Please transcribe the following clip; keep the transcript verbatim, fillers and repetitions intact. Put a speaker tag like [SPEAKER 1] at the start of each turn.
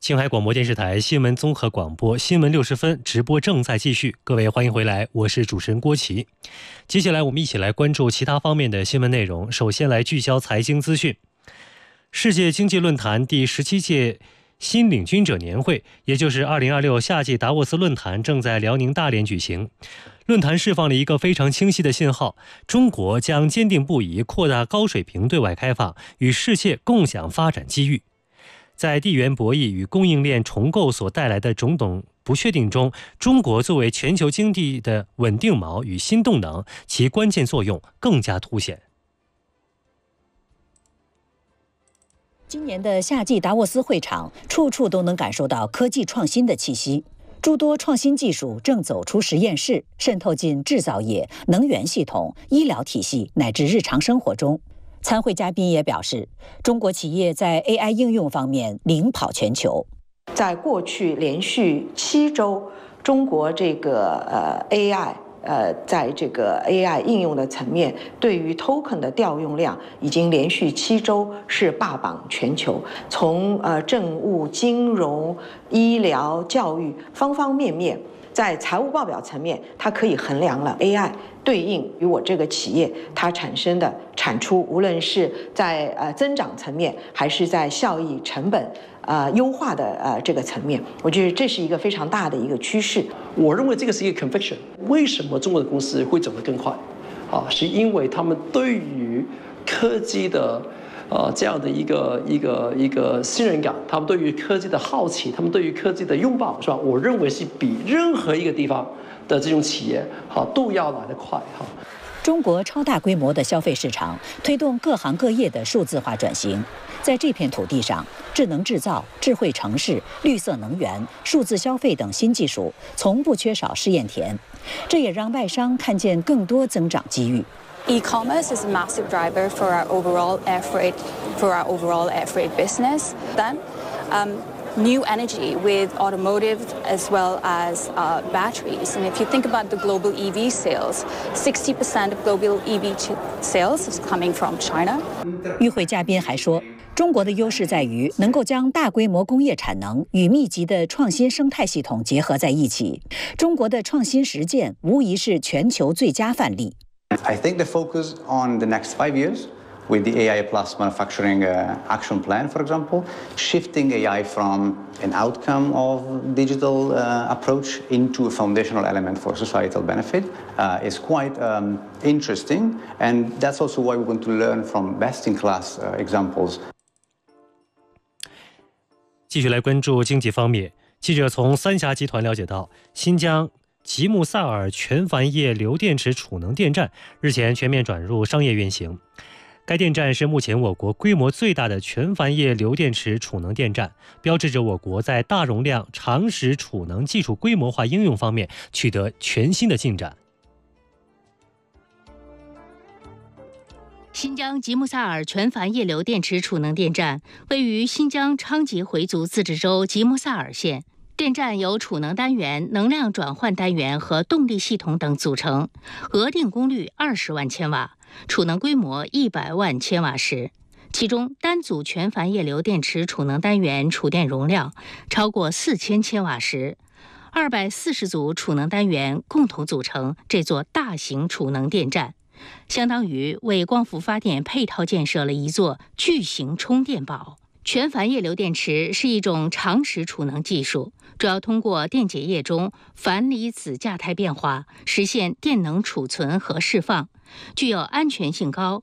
[SPEAKER 1] 青海广播电视台新闻综合广播新闻六十分直播正在继续，各位欢迎回来，我是主持人郭琦。接下来我们一起来关注其他方面的新闻内容。首先来聚焦财经资讯。世界经济论坛第十七届新领军者年会，也就是二零二六夏季达沃斯论坛，正在辽宁大连举行。论坛释放了一个非常清晰的信号：中国将坚定不移扩大高水平对外开放，与世界共享发展机遇。在地缘博弈与供应链重构所带来的种种不确定中，中国作为全球经济的稳定锚与新动能，其关键作用更加凸显。
[SPEAKER 2] 今年的夏季达沃斯会场，处处都能感受到科技创新的气息。诸多创新技术正走出实验室，渗透进制造业、能源系统、医疗体系乃至日常生活中。参会嘉宾也表示，中国企业在 A I 应用方面领跑全球。
[SPEAKER 3] 在过去连续七周，中国这个呃 A I 呃在这个 A I 应用的层面，对于 token 的调用量已经连续七周是霸榜全球。从呃政务、金融、医疗、教育方方面面，在财务报表层面，它可以衡量了 A I 对应于我这个企业它产生的产出，无论是在呃增长层面，还是在效益、成本呃优化的呃这个层面，我觉得这是一个非常大的一个趋势。
[SPEAKER 4] 我认为这个是一个 conviction。为什么中国的公司会走得更快？啊，是因为他们对于科技的呃这样的一个一个一个信任感，他们对于科技的好奇，他们对于科技的拥抱，是吧？我认为是比任何一个地方的这种企业好都要来得快哈。
[SPEAKER 2] 中国超大规模的消费市场推动各行各业的数字化转型，在这片土地上，智能制造、智慧城市、绿色能源、数字消费等新技术从不缺少试验田，这也让外商看见更多增长机遇。
[SPEAKER 5] E-commerce is a massive driver for our overall air freight, for our overall air freight business. Then, um, new energy with automotive as well as uh, batteries. And if you think about the global E V sales, sixty percent of global E V sales is coming from China.
[SPEAKER 2] 与会嘉宾还说，中国的优势在于能够将大规模工业产能与密集的创新生态系统结合在一起。中国的创新实践无疑是全球最佳范例。
[SPEAKER 6] I think the focus on the next five years with the A I plus manufacturing uh, action plan, for example, shifting A I from an outcome of digital uh, approach into a foundational element for societal benefit uh, is quite um, interesting. And that's also why we want to learn from best-in-class uh, examples.
[SPEAKER 1] 继续来关注经济方面，记者从三峡集团了解到，新疆吉木萨尔全钒业铀电池储能电站日前全面转入商业运行。该电站是目前我国规模最大的全钒业铀电池储能电站，标志着我国在大容量长时储能技术规模化应用方面取得全新的进展。
[SPEAKER 7] 新疆吉木萨尔全钒业铀电池储能电站位于新疆昌吉回族自治州吉木萨尔县。电站由储能单元、能量转换单元和动力系统等组成，额定功率二十万千瓦，储能规模一百万千瓦时。其中，单组全钒业铀电池储能单元储电容量超过四千千瓦时，二百四十组储能单元共同组成这座大型储能电站，相当于为光伏发电配套建设了一座巨型充电宝。全钒业铀电池是一种长时储能技术，主要通过电解液中钒离子价态变化，实现电能储存和释放，具有安全性高、